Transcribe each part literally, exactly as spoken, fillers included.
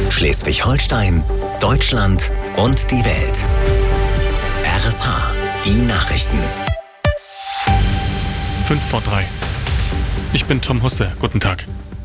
Schleswig-Holstein, Deutschland und die Welt. R S H, die Nachrichten. Fünf vor drei. Ich bin Tom Husse. Guten Tag.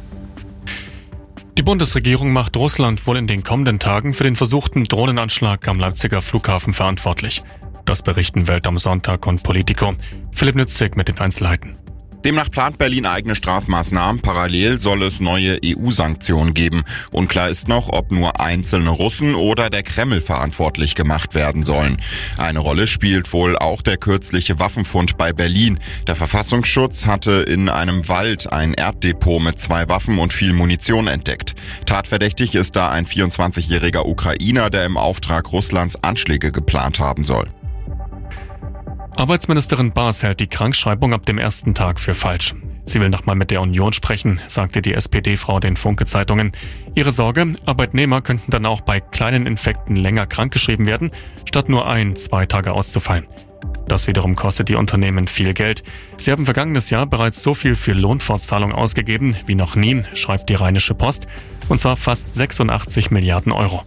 Die Bundesregierung macht Russland wohl in den kommenden Tagen für den versuchten Drohnenanschlag am Leipziger Flughafen verantwortlich. Das berichten Welt am Sonntag und Politico. Philipp Nützig mit den Einzelheiten. Demnach plant Berlin eigene Strafmaßnahmen. Parallel soll es neue E U-Sanktionen geben. Unklar ist noch, ob nur einzelne Russen oder der Kreml verantwortlich gemacht werden sollen. Eine Rolle spielt wohl auch der kürzliche Waffenfund bei Berlin. Der Verfassungsschutz hatte in einem Wald ein Erddepot mit zwei Waffen und viel Munition entdeckt. Tatverdächtig ist da ein vierundzwanzigjähriger Ukrainer, der im Auftrag Russlands Anschläge geplant haben soll. Arbeitsministerin Baas hält die Krankschreibung ab dem ersten Tag für falsch. Sie will nochmal mit der Union sprechen, sagte die S P D-Frau den Funke-Zeitungen. Ihre Sorge, Arbeitnehmer könnten dann auch bei kleinen Infekten länger krankgeschrieben werden, statt nur ein, zwei Tage auszufallen. Das wiederum kostet die Unternehmen viel Geld. Sie haben vergangenes Jahr bereits so viel für Lohnfortzahlung ausgegeben wie noch nie, schreibt die Rheinische Post, und zwar fast sechsundachtzig Milliarden Euro.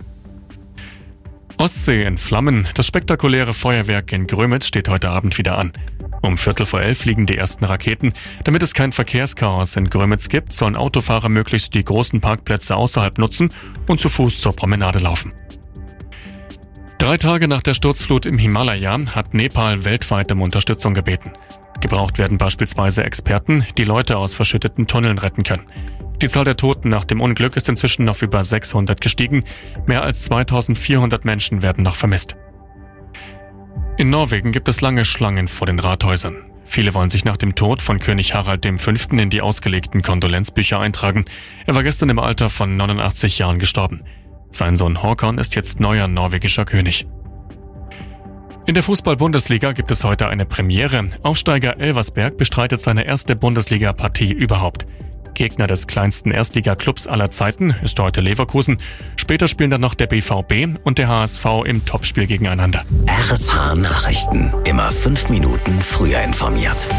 Ostsee in Flammen. Das spektakuläre Feuerwerk in Grömitz steht heute Abend wieder an. Um Viertel vor elf fliegen die ersten Raketen. Damit es kein Verkehrschaos in Grömitz gibt, sollen Autofahrer möglichst die großen Parkplätze außerhalb nutzen und zu Fuß zur Promenade laufen. Drei Tage nach der Sturzflut im Himalaya hat Nepal weltweit um Unterstützung gebeten. Gebraucht werden beispielsweise Experten, die Leute aus verschütteten Tunneln retten können. Die Zahl der Toten nach dem Unglück ist inzwischen auf über sechshundert gestiegen. Mehr als zweitausendvierhundert Menschen werden noch vermisst. In Norwegen gibt es lange Schlangen vor den Rathäusern. Viele wollen sich nach dem Tod von König Harald der Fünfte in die ausgelegten Kondolenzbücher eintragen. Er war gestern im Alter von neunundachtzig Jahren gestorben. Sein Sohn Håkon ist jetzt neuer norwegischer König. In der Fußball-Bundesliga gibt es heute eine Premiere. Aufsteiger Elversberg bestreitet seine erste Bundesliga-Partie überhaupt. Gegner des kleinsten Erstliga-Clubs aller Zeiten ist heute Leverkusen. Später spielen dann noch der B V B und der H S V im Topspiel gegeneinander. R S H Nachrichten. Immer fünf Minuten früher informiert.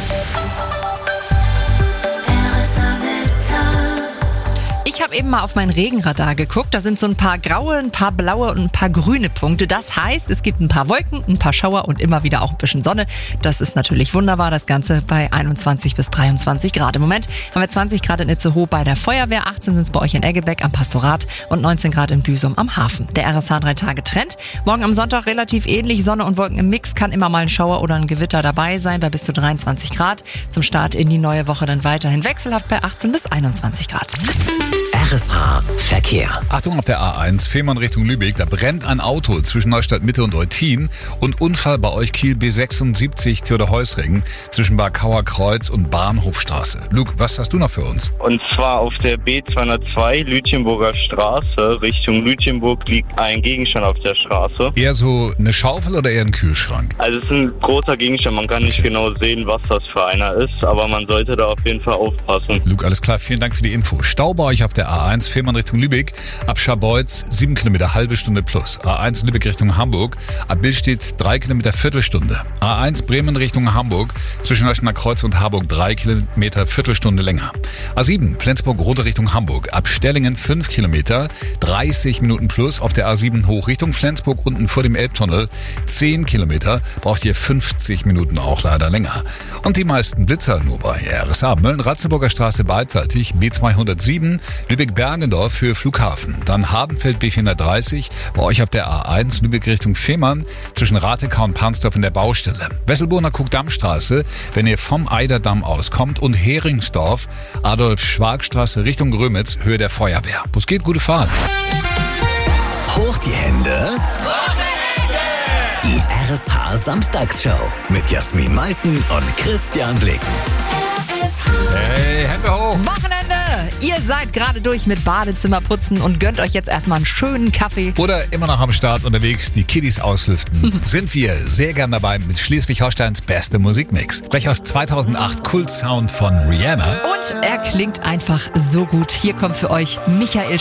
Ich habe eben mal auf mein Regenradar geguckt. Da sind so ein paar graue, ein paar blaue und ein paar grüne Punkte. Das heißt, es gibt ein paar Wolken, ein paar Schauer und immer wieder auch ein bisschen Sonne. Das ist natürlich wunderbar. Das Ganze bei einundzwanzig bis dreiundzwanzig Grad. Im Moment haben wir zwanzig Grad in Itzehoe bei der Feuerwehr, achtzehn sind es bei euch in Eggebeck am Pastorat und neunzehn Grad in Büsum am Hafen. Der R S H drei Tage Trend. Morgen am Sonntag relativ ähnlich. Sonne und Wolken im Mix. Kann immer mal ein Schauer oder ein Gewitter dabei sein bei bis zu dreiundzwanzig Grad. Zum Start in die neue Woche dann weiterhin wechselhaft bei achtzehn bis einundzwanzig Grad. R S H Verkehr. Achtung auf der A eins, Fehmarn Richtung Lübeck, da brennt ein Auto zwischen Neustadt Mitte und Eutin und Unfall bei euch Kiel B sechsundsiebzig Theodor-Heuss-Ring zwischen Barkauer Kreuz und Bahnhofstraße. Luke, was hast du noch für uns? Und zwar auf der B zweihundertzwei Lütjenburger Straße Richtung Lütjenburg liegt ein Gegenstand auf der Straße. Eher so eine Schaufel oder eher ein Kühlschrank? Also es ist ein großer Gegenstand, man kann nicht genau sehen, was das für einer ist, aber man sollte da auf jeden Fall aufpassen. Luke, alles klar, vielen Dank für die Info. Stau bei euch auf der A eins, Fehmarn Richtung Lübeck, ab Scharbeutz sieben Kilometer, halbe Stunde plus. A eins Lübeck Richtung Hamburg, ab Billstedt drei Kilometer, Viertelstunde. A eins Bremen Richtung Hamburg, zwischen Neustadt Kreuz und Harburg drei Kilometer, Viertelstunde länger. A sieben Flensburg-Rote Richtung Hamburg, ab Stellingen fünf Kilometer, dreißig Minuten plus. Auf der A sieben hoch Richtung Flensburg, unten vor dem Elbtunnel zehn Kilometer, braucht ihr fünfzig Minuten, auch leider länger. Und die meisten Blitzer nur bei R S H. Mölln-Ratzeburger Straße beidseitig, B zweihundertsieben, Lübeck-Bergendorf für Flughafen. Dann Hardenfeld B vierhundertdreißig, bei euch auf der A eins, Lübeck Richtung Fehmarn, zwischen Ratekau und Pansdorf in der Baustelle. Wesselburner Kuckdammstraße, wenn ihr vom Eiderdamm auskommt, und Heringsdorf, Adolf-Schwag-Straße Richtung Grömitz, Höhe der Feuerwehr. Bus geht, gute Fahrt. Hoch die Hände. Die R S H Samstagsshow mit Jasmin Malten und Christian Blicken. Hey, Hände hoch! Wochenende! Ihr seid gerade durch mit Badezimmerputzen und gönnt euch jetzt erstmal einen schönen Kaffee. Oder immer noch am Start unterwegs, die Kiddies auslüften. Sind wir sehr gern dabei mit Schleswig-Holsteins beste Musikmix. Gleich aus zweitausendacht Kultsound von Rihanna. Und er klingt einfach so gut. Hier kommt für euch Michael